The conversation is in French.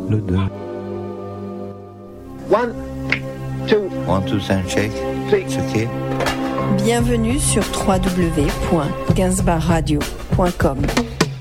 le 2. 1, 2, 1, 2, shake. C'est OK. Bienvenue sur www.gainsbourgradio.com.